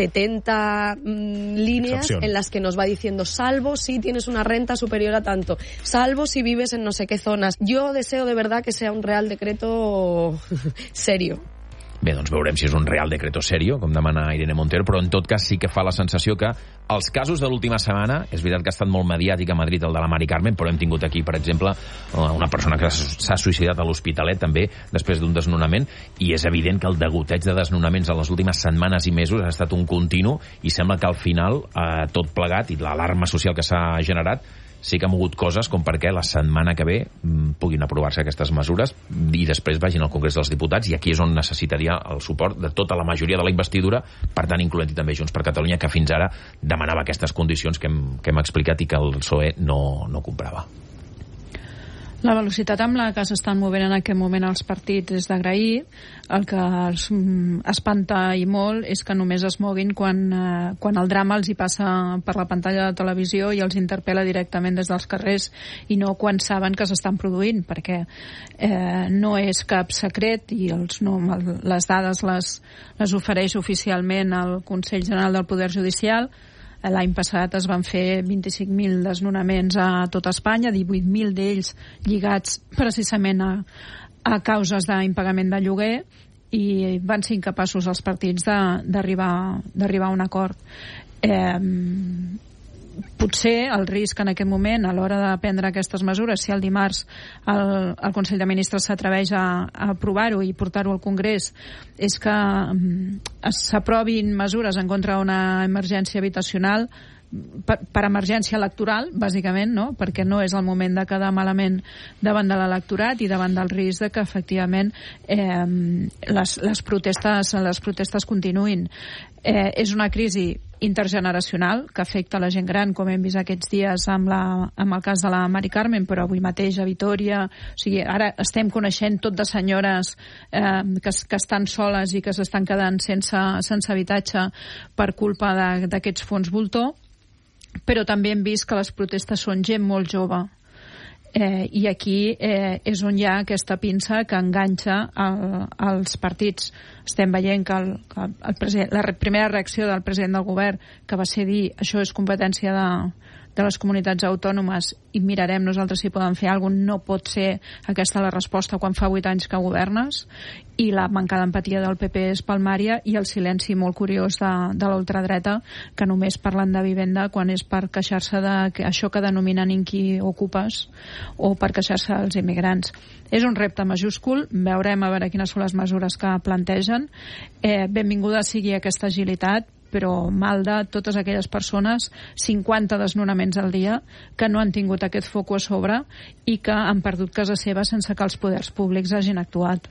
70 líneas en las que nos va diciendo salvo si tienes una renta superior a tanto, salvo si vives en no sé qué zonas. Yo deseo de verdad que sea un Real Decreto serio. Bé, doncs veurem si és un Real Decreto serio, com demana Irene Montero, però en tot cas sí que fa la sensació que els casos de l'última setmana, és veritat que ha estat molt mediàtic a Madrid el de la Mari Carmen, però hem tingut aquí, per exemple, una persona que s'ha suïcidat a l'Hospitalet també després d'un desnonament, i és evident que el degoteig de desnonaments en les últimes setmanes i mesos ha estat un continu, i sembla que al final tot plegat i l'alarma social que s'ha generat sí que ha mogut coses com perquè la setmana que ve puguin aprovar-se aquestes mesures i després vagin al Congrés dels Diputats, i aquí és on necessitaria el suport de tota la majoria de la investidura, per tant incloent-hi també Junts per Catalunya, que fins ara demanava aquestes condicions que hem explicat i que el PSOE no comprava. La velocitat amb la que s'estan movent en aquest moment els partits és d'agrair. El que els espanta i molt és que només es moguin quan el drama els hi passa per la pantalla de televisió i els interpel·la directament des dels carrers, i no quan saben que s'estan produint, perquè no és cap secret i les dades les ofereix oficialment el Consell General del Poder Judicial. L'any passat es van fer 25.000 desnonaments a tot Espanya, 18.000 d'ells lligats precisament a causes d'impagament de lloguer, i van ser incapaços els partits d'arribar a un acord. potser el risc en aquest moment, a l'hora de prendre aquestes mesures, si el dimarts el Consell de Ministres s'atreveix a aprovar-ho i portar-ho al Congrés, és que s'aprovin mesures en contra d'una emergència habitacional per emergència electoral, bàsicament, no? Perquè no és el moment de quedar malament davant de l'electorat i davant del risc de que efectivament les protestes continuïn. És una crisi intergeneracional que afecta la gent gran, com hem vist aquests dies amb el cas de la Mari Carmen, però avui mateix a Vitòria. O sigui, ara estem coneixent tot de senyores que estan soles i que s'estan quedant sense habitatge per culpa d'aquests fons voltor, però també hem vist que les protestes són gent molt jove. I aquí és on hi ha aquesta pinça que enganxa els partits. Estem veient que la primera reacció del president del govern, que va ser dir això és competència de les comunitats autònomes i mirarem nosaltres si poden fer alguna cosa, no pot ser aquesta la resposta quan fa 8 anys que governes, i la manca d'empatia del PP és palmària, i el silenci molt curiós de l'ultradreta, que només parlen de vivenda quan és per queixar-se d'això que denominen inqui ocupes o per queixar-se dels immigrants. És un repte majúscul, veurem a veure quines són les mesures que plantegen. Benvinguda sigui aquesta agilitat, però mal de totes aquelles persones, 50 desnonaments al dia, que no han tingut aquest foc a sobre i que han perdut casa seva sense que els poders públics hagin actuat.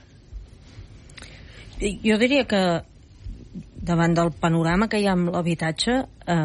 Jo diria que davant del panorama que hi ha amb l'habitatge,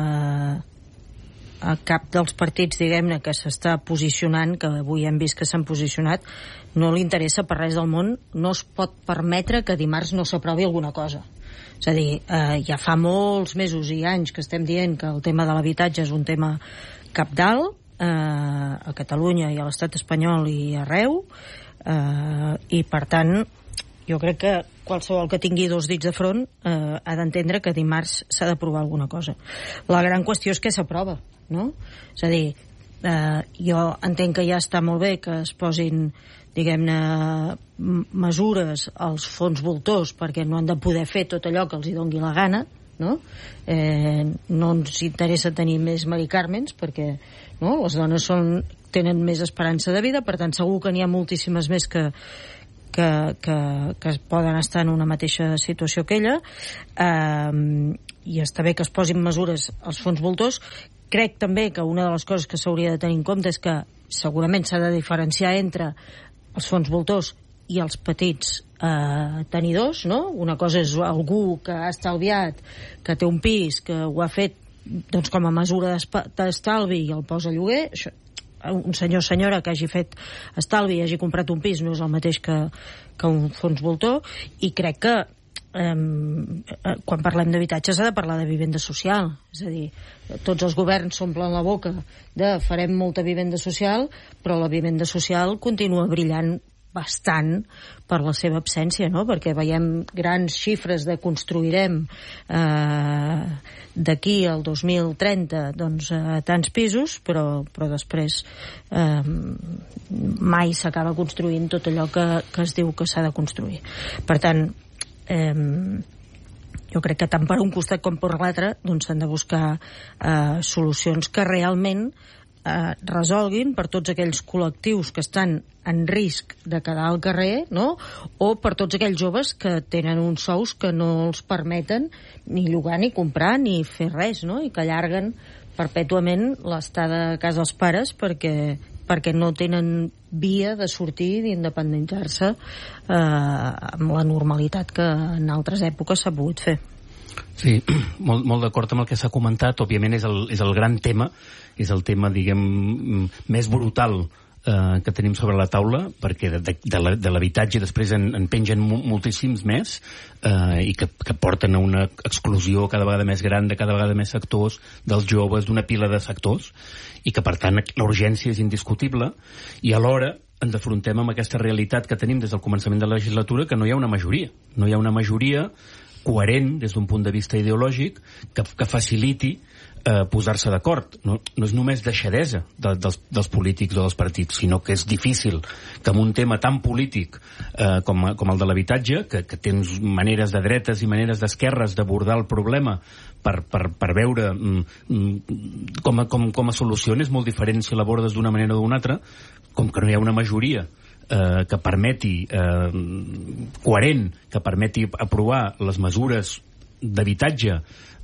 a cap dels partits, diguem-ne, que s'està posicionant, que avui hem vist que s'han posicionat, no li interessa per res del món, no es pot permetre que dimarts no s'aprovi alguna cosa. És a dir, ja fa molts mesos i anys que estem dient que el tema de l'habitatge és un tema cabdal a Catalunya i a l'estat espanyol i arreu, i per tant jo crec que qualsevol que tingui 2 dits de front ha d'entendre que dimarts s'ha d'aprovar alguna cosa. La gran qüestió és què s'aprova, no? És a dir, jo entenc que ja està molt bé que es posin, diguem-ne, mesures als fons voltors perquè no han de poder fer tot allò que els hi dongui la gana, no? No ens interessa tenir més Mari Carmens perquè les dones tenen més esperança de vida, per tant segur que n'hi ha moltíssimes més que poden estar en una mateixa situació que ella, i està bé que es posin mesures als fons voltors. Crec també que una de les coses que s'hauria de tenir en compte és que segurament s'ha de diferenciar entre els fons voltors i els petits tenidors, no? Una cosa és algú que ha estalviat, que té un pis, que ho ha fet doncs, com a mesura d'estalvi i el posa a lloguer. Això, un senyor o senyora que hagi fet estalvi i hagi comprat un pis no és el mateix que un fons voltor, i crec que quan parlem d'habitatge s'ha de parlar de vivenda social. És a dir, tots els governs s'omplen la boca de farem molta vivenda social, però la vivenda social continua brillant bastant per la seva absència, no? Perquè veiem grans xifres de construirem d'aquí al 2030 doncs, tants pisos, però després mai s'acaba construint tot allò que es diu que s'ha de construir. Per tant, jo crec que tant per un costat com per l'altre doncs s'han de buscar solucions que realment resolguin per tots aquells col·lectius que estan en risc de quedar al carrer, no? O per tots aquells joves que tenen uns sous que no els permeten ni llogar, ni comprar, ni fer res, no? I que allarguen perpètuament l'estada a casa dels pares perquè no tenen via de sortir i d'independitzar-se amb la normalitat que en altres èpoques s'ha pogut fer. Sí, molt d'acord amb el que s'ha comentat. Òbviament és el gran tema, és el tema, diguem, més brutal que tenim sobre la taula, perquè de l'habitatge després en pengen moltíssims més i que porten a una exclusió cada vegada més gran de cada vegada més sectors, dels joves, d'una pila de sectors, i que per tant la urgència és indiscutible, i alhora ens afrontem amb aquesta realitat que tenim des del començament de la legislatura, que no hi ha una majoria. No hi ha una majoria coherent des d'un punt de vista ideològic que faciliti posar-se d'acord. No és només deixadesa dels polítics o dels partits, sinó que és difícil que en un tema tan polític com el de l'habitatge, que tens maneres de dretes i maneres d'esquerres d'abordar el problema per veure com a solució és molt diferent si l'abordes d'una manera o d'una altra, com que no hi ha una majoria que permeti coherent, que permeti aprovar les mesures d'habitatge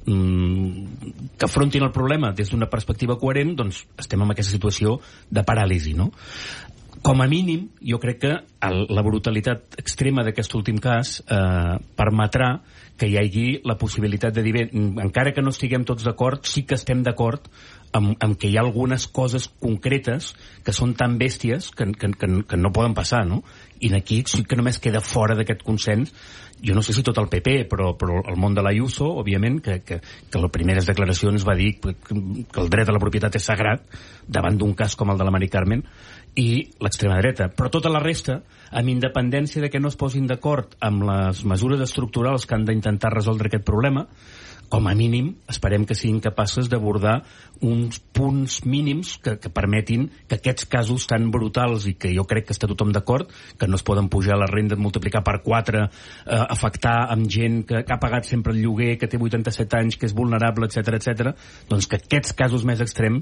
que afrontin el problema des d'una perspectiva coherent, doncs estem en aquesta situació de paràlisi, no? Com a mínim, jo crec que la brutalitat extrema d'aquest últim cas permetrà que hi hagi la possibilitat de dir, encara que no estiguem tots d'acord, sí que estem d'acord amb que hi ha algunes coses concretes que són tan bèsties que no poden passar, no? I aquí sí que només queda fora d'aquest consens, jo no sé si tot el PP, però el món de l'Ayuso, òbviament, que a les primeres declaracions va dir que el dret a la propietat és sagrat davant d'un cas com el de la Mari Carmen, i l'extrema dreta. Però tota la resta, amb independència de que no es posin d'acord amb les mesures estructurals que han d'intentar resoldre aquest problema, com a mínim, esperem que siguin capaces d'abordar uns punts mínims que permetin que aquests casos tan brutals, i que jo crec que està tothom d'acord, que no es poden pujar la renda, multiplicar per 4, afectar amb gent que ha pagat sempre el lloguer, que té 87 anys, que és vulnerable, etc., doncs que aquests casos més extrems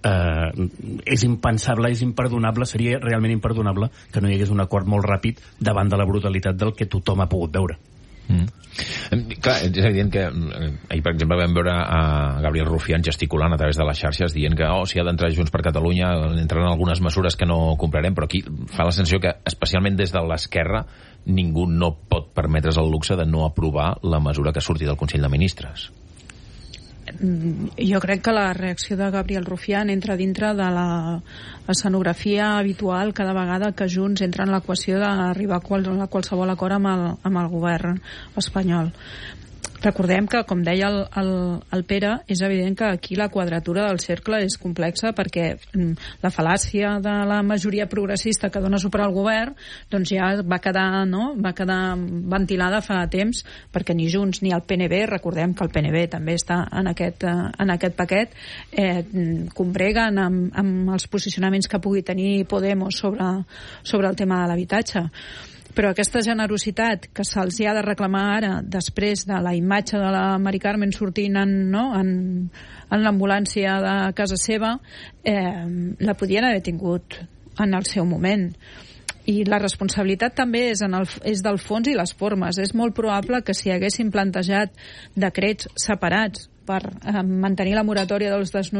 és impensable, és imperdonable, seria realment imperdonable que no hi hagués un acord molt ràpid davant de la brutalitat del que tothom ha pogut veure. Clar, és evident que ahir, per exemple, vam veure a Gabriel Rufián gesticulant a través de les xarxes dient que si ha d'entrar Junts per Catalunya entraran algunes mesures que no comprarem, però aquí fa la sensació que, especialment des de l'esquerra, ningú no pot permetre's el luxe de no aprovar la mesura que surti del Consell de Ministres. Jo crec que la reacció de Gabriel Rufián entra dintre de l'escenografia habitual cada vegada que Junts entra en l'equació d'arribar a qualsevol acord amb el govern espanyol. Recordem que, com deia el Pere, és evident que aquí la quadratura del cercle és complexa perquè la fal·làcia de la majoria progressista que dona suport al govern doncs ja va quedar ventilada fa temps, perquè ni Junts ni el PNB, recordem que el PNB també està en aquest paquet, combreguen amb els posicionaments que pugui tenir Podemos sobre el tema de l'habitatge. Però aquesta generositat que se'ls ha de reclamar ara, després de la imatge de la Mari Carmen sortint en l'ambulància de casa seva, la podien haver tingut en el seu moment. I la responsabilitat també és del fons i les formes. És molt probable que si haguessin plantejat decrets separats per mantenir la moratòria dels desnonaments